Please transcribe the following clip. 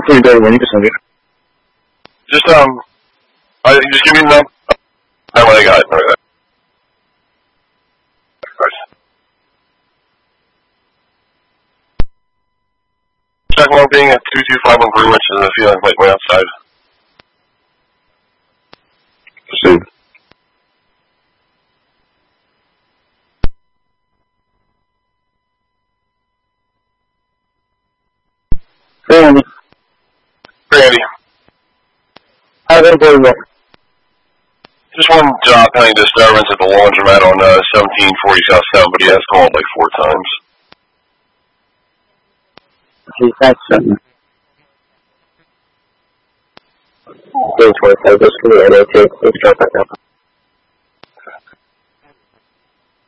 pretty good when you can send it. Just just give me the number. I want to got it. Check one being at 225 on Greenwich and the feeling like way outside. Proceed. Randy. Randy. How can I go look? Just one job pending disturbance at the laundromat on 1740 South 7, but he has called like 4 times. Okay, thanks, son. Please, 25, just give me an 8, please drop back up.